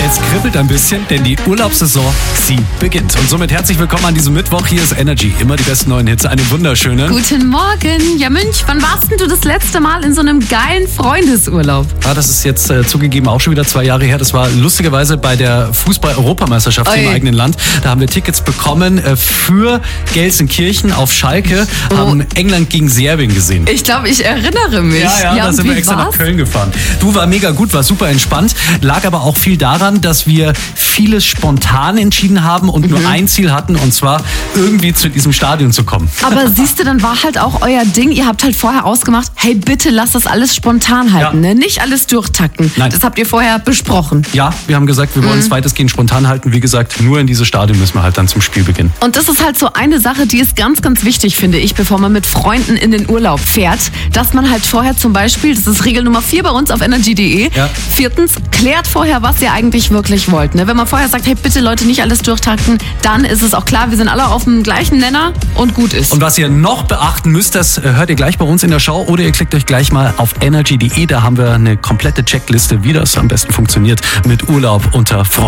Es kribbelt ein bisschen, denn die Urlaubssaison, sie beginnt. Und somit herzlich willkommen an diesem Mittwoch. Hier ist Energy. Immer die besten neuen Hits. Einen wunderschönen. Guten Morgen. Ja, Münch, wann warst denn du das letzte Mal in so einem geilen Freundesurlaub? Das ist jetzt zugegeben auch schon wieder 2 Jahre her. Das war lustigerweise bei der Fußball-Europameisterschaft im eigenen Land. Da haben wir Tickets bekommen für Gelsenkirchen auf Schalke. Haben England gegen Serbien gesehen. Ich glaube, ich erinnere mich. Ja, da sind wir extra nach Köln gefahren. Du, war mega gut, war super entspannt. Lag aber auch viel daran, dass wir vieles spontan entschieden haben und nur ein Ziel hatten, und zwar irgendwie zu diesem Stadion zu kommen. Aber siehst du, dann war halt auch euer Ding. Ihr habt halt vorher ausgemacht, hey, bitte lass das alles spontan halten, ne? Nicht alles durchtakten. Nein. Das habt ihr vorher besprochen. Ja, wir haben gesagt, wir wollen es weitestgehend spontan halten. Wie gesagt, nur in dieses Stadion müssen wir halt dann zum Spiel beginnen. Und das ist halt so eine Sache, die ist ganz, ganz wichtig, finde ich, bevor man mit Freunden in den Urlaub fährt, dass man halt vorher zum Beispiel, das ist Regel Nummer 4 bei uns auf energy.de, 4. klärt vorher, was ihr eigentlich wirklich wollt. Ne? Wenn man vorher sagt, hey, bitte Leute, nicht alles durchtakten, dann ist es auch klar, wir sind alle auf dem gleichen Nenner und gut ist. Und was ihr noch beachten müsst, das hört ihr gleich bei uns in der Show, oder ihr klickt euch gleich mal auf energy.de, da haben wir eine komplette Checkliste, wie das am besten funktioniert mit Urlaub unter Freunden.